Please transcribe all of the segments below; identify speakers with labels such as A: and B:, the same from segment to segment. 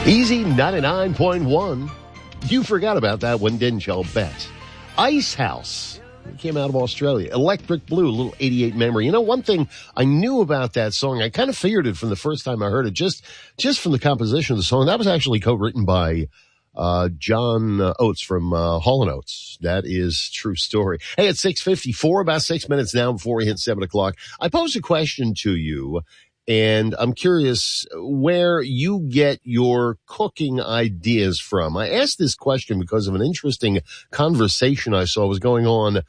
A: Easy 99.1. You forgot about that one, didn't you? I'll bet. Ice House. It came out of Australia. Electric Blue, a little 88 memory. You know, one thing I knew about that song, I kind of figured it from the first time I heard it, just from the composition of the song. That was actually co-written by John Oates from Hall & Oates. That is true story. Hey, it's 6:54, about 6 minutes now before we hit 7 o'clock. I posed a question to you, and I'm curious where you get your cooking ideas from. I asked this question because of an interesting conversation I saw was going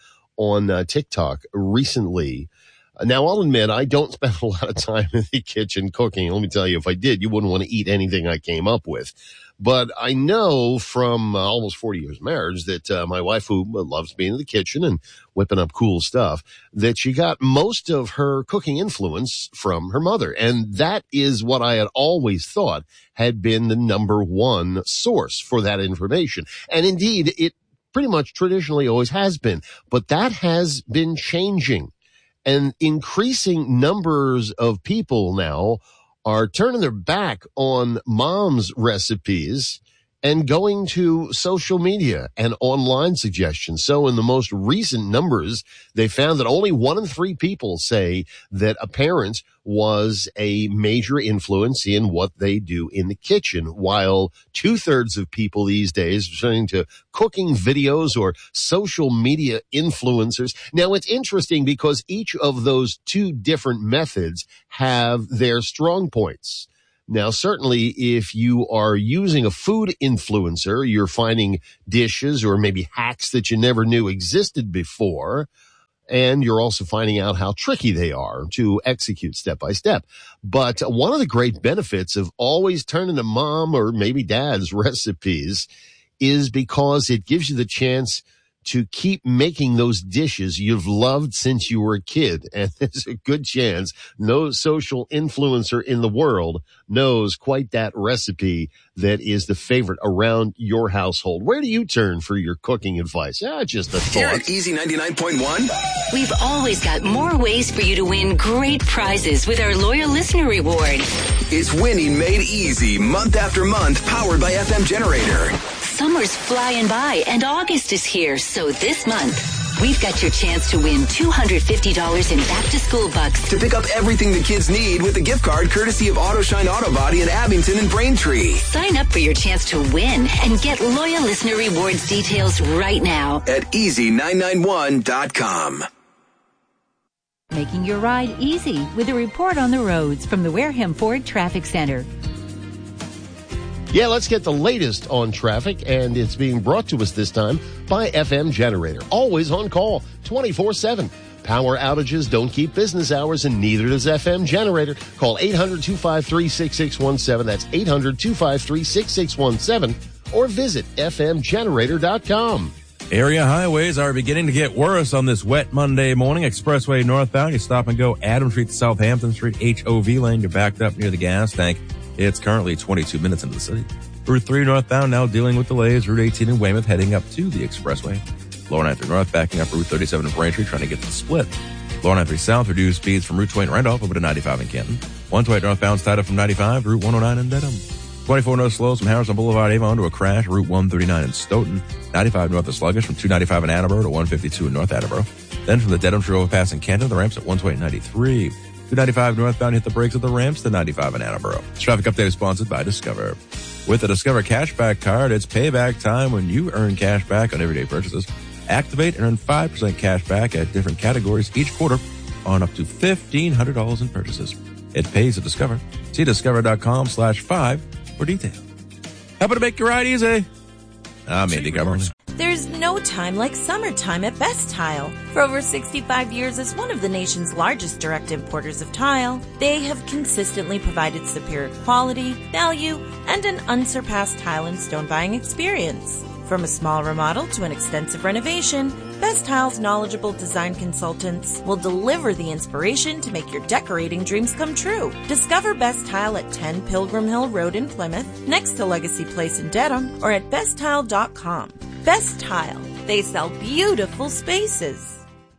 A: on TikTok recently. Now, I'll admit, I don't spend a lot of time in the kitchen cooking. Let me tell you, if I did, you wouldn't want to eat anything I came up with. But I know from almost 40 years of marriage that my wife, who loves being in the kitchen and whipping up cool stuff, that she got most of her cooking influence from her mother. And that is what I had always thought had been the number one source for that information. And indeed, it pretty much traditionally always has been. But that has been changing. And increasing numbers of people now are turning their back on mom's recipes and going to social media and online suggestions. So in the most recent numbers, they found that only 1 in 3 people say that a parent was a major influence in what they do in the kitchen, while 2/3 of people these days are turning to cooking videos or social media influencers. Now, it's interesting because each of those two different methods have their strong points. Now, certainly, if you are using a food influencer, you're finding dishes or maybe hacks that you never knew existed before. And you're also finding out how tricky they are to execute step by step. But one of the great benefits of always turning to mom or maybe dad's recipes is because it gives you the chance to keep making those dishes you've loved since you were a kid. And there's a good chance no social influencer in the world knows quite that recipe that is the favorite around your household. Where do you turn for your cooking advice? Just a thought.
B: Here at Easy 99.1.
C: We've always got more ways for you to win great prizes with our loyal listener reward.
B: It's winning made easy month after month, powered by FM Generator.
C: Summer's flying by and August is here, so this month, we've got your chance to win $250 in back-to-school bucks.
B: To pick up everything the kids need with a gift card courtesy of AutoShine Auto Body in Abington and Braintree.
C: Sign up for your chance to win and get loyal listener rewards details right now
B: at easy991.com.
D: Making your ride easy with a report on the roads from the Wareham Ford Traffic Center.
A: Yeah, let's get the latest on traffic, and it's being brought to us this time by FM Generator. Always on call, 24/7. Power outages don't keep business hours, and neither does FM Generator. Call 800-253-6617. That's 800-253-6617. Or visit fmgenerator.com.
E: Area highways are beginning to get worse on this wet Monday morning. Expressway northbound, you stop and go Adams Street to Southampton Street, HOV lane. You're backed up near the gas tank. It's currently 22 minutes into the city. Route 3 northbound now dealing with delays. Route 18 in Weymouth heading up to the expressway. Lower 93 north backing up Route 37 in Braintree trying to get to the split. Lower 93 south reduced speeds from Route 20 in Randolph over to 95 in Canton. 128 northbound tied up from 95 to Route 109 in Dedham. 24 north slows from Harrison Boulevard Avon to a crash. Route 139 in Stoughton. 95 north is sluggish from 295 in Attleboro to 152 in North Attleboro. Then from the Dedham to overpass in Canton, the ramps at 128 and 93. 295 northbound hit the brakes at the ramps to 95 in Attleboro. This traffic update is sponsored by Discover. With the Discover Cashback Card, it's payback time when you earn cash back on everyday purchases. Activate and earn 5% cash back at different categories each quarter on up to $1,500 in purchases. It pays to Discover. See discover.com/5 for details. Helping to make your ride easy. I'm Andy Governor.
F: There's no time like summertime at Best Tile. For over 65 years as one of the nation's largest direct importers of tile, they have consistently provided superior quality, value, and an unsurpassed tile and stone buying experience. From a small remodel to an extensive renovation, Best Tile's knowledgeable design consultants will deliver the inspiration to make your decorating dreams come true. Discover Best Tile at 10 Pilgrim Hill Road in Plymouth, next to Legacy Place in Dedham, or at besttile.com. Best Tile. They sell beautiful spaces.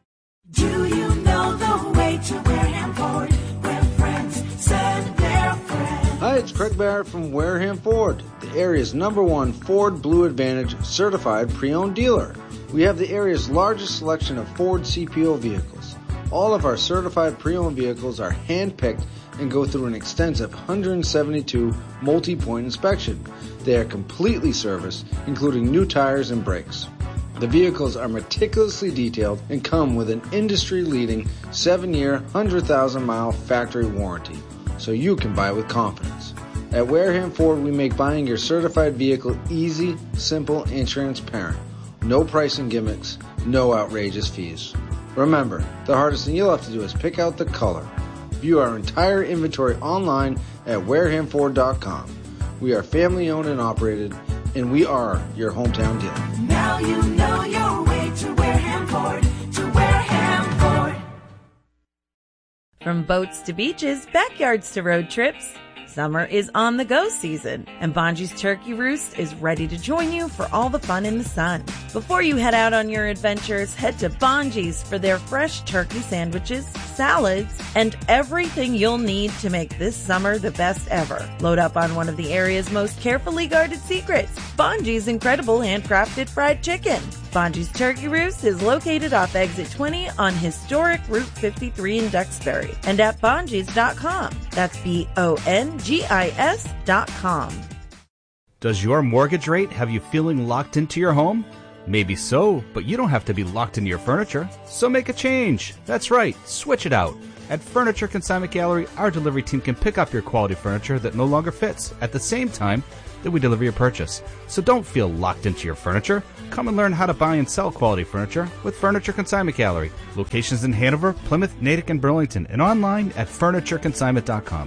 G: Do you know the way to Wareham Ford, where friends send their friends?
H: Hi, it's Craig Barrett from Wareham Ford, the area's #1 Ford Blue Advantage certified pre-owned dealer. We have the area's largest selection of Ford CPO vehicles. All of our certified pre-owned vehicles are hand-picked and go through an extensive 172 multi-point inspection. They are completely serviced, including new tires and brakes. The vehicles are meticulously detailed and come with an industry-leading 7-year, 100,000-mile factory warranty, so you can buy with confidence. At Wareham Ford, we make buying your certified vehicle easy, simple, and transparent. No pricing gimmicks, no outrageous fees. Remember, the hardest thing you'll have to do is pick out the color. View our entire inventory online at warehamford.com. We are family-owned and operated, and we are your hometown dealer.
G: Now you know your way to Wareham Ford, to Wareham Ford.
F: From boats to beaches, backyards to road trips, summer is on the go season, and Bonji's Turkey Roost is ready to join you for all the fun in the sun. Before you head out on your adventures, head to Bonji's for their fresh turkey sandwiches, salads, and everything you'll need to make this summer the best ever. Load up on one of the area's most carefully guarded secrets, Bonji's incredible handcrafted fried chicken. Bonji's Turkey Roost is located off Exit 20 on historic Route 53 in Duxbury and at Bonjis.com. That's BONGIS.com.
I: Does your mortgage rate have you feeling locked into your home? Maybe so, but you don't have to be locked into your furniture. So make a change. That's right, switch it out. At Furniture Consignment Gallery, our delivery team can pick up your quality furniture that no longer fits at the same time that we deliver your purchase. So don't feel locked into your furniture. Come and learn how to buy and sell quality furniture with Furniture Consignment Gallery. Locations in Hanover, Plymouth, Natick, and Burlington, and online at FurnitureConsignment.com.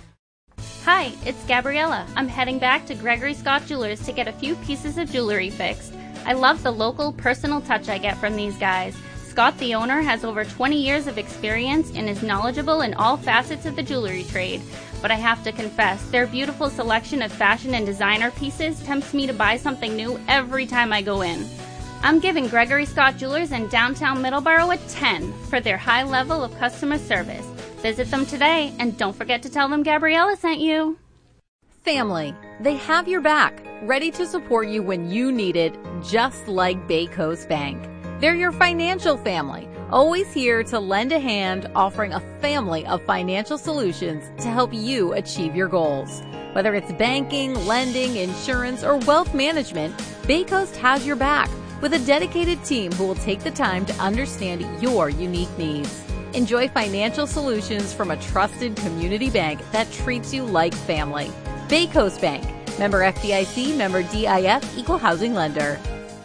J: Hi, it's Gabriella. I'm heading back to Gregory Scott Jewelers to get a few pieces of jewelry fixed. I love the local, personal touch I get from these guys. Scott, the owner, has over 20 years of experience and is knowledgeable in all facets of the jewelry trade. But I have to confess, their beautiful selection of fashion and designer pieces tempts me to buy something new every time I go in. I'm giving Gregory Scott Jewelers in downtown Middleborough a 10 for their high level of customer service. Visit them today, and don't forget to tell them Gabriella sent you.
K: Family. They have your back, ready to support you when you need it, just like Bay Coast Bank. They're your financial family, always here to lend a hand, offering a family of financial solutions to help you achieve your goals. Whether it's banking, lending, insurance, or wealth management, Bay Coast has your back with a dedicated team who will take the time to understand your unique needs. Enjoy financial solutions from a trusted community bank that treats you like family. Bay Coast Bank, member FDIC, member DIF, equal housing lender.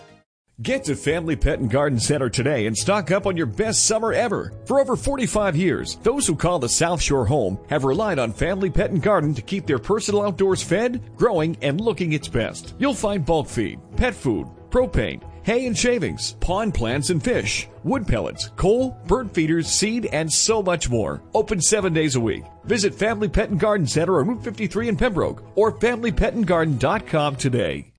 L: Get to Family Pet and Garden Center today and stock up on your best summer ever. For over 45 years, those who call the South Shore home have relied on Family Pet and Garden to keep their personal outdoors fed, growing, and looking its best. You'll find bulk feed, pet food, propane, hay and shavings, pond plants and fish, wood pellets, coal, bird feeders, seed, and so much more. Open 7 days a week. Visit Family Pet and Garden Center on Route 53 in Pembroke or FamilyPetandGarden.com today.